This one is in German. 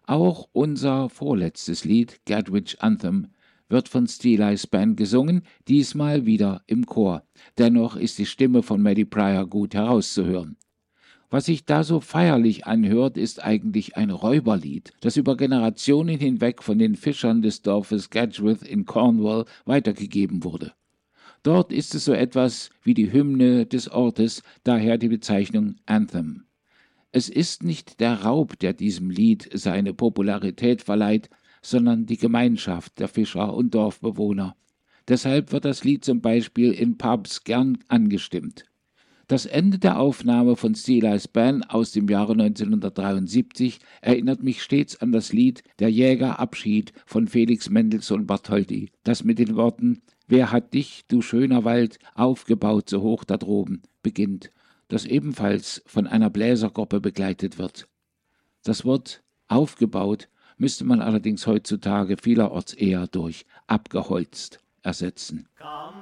Auch unser vorletztes Lied, Gatwick Anthem, wird von Steeley's Band gesungen, diesmal wieder im Chor. Dennoch ist die Stimme von Maddy Prior gut herauszuhören. Was sich da so feierlich anhört, ist eigentlich ein Räuberlied, das über Generationen hinweg von den Fischern des Dorfes Gatchwith in Cornwall weitergegeben wurde. Dort ist es so etwas wie die Hymne des Ortes, daher die Bezeichnung Anthem. Es ist nicht der Raub, der diesem Lied seine Popularität verleiht, sondern die Gemeinschaft der Fischer und Dorfbewohner. Deshalb wird das Lied zum Beispiel in Pubs gern angestimmt. Das Ende der Aufnahme von Steeley's Band aus dem Jahre 1973 erinnert mich stets an das Lied Der Jägerabschied von Felix Mendelssohn Bartholdy, das mit den Worten »Wer hat dich, du schöner Wald, aufgebaut so hoch da droben« beginnt, das ebenfalls von einer Bläsergruppe begleitet wird. Das Wort »aufgebaut« müsste man allerdings heutzutage vielerorts eher durch »abgeholzt« ersetzen.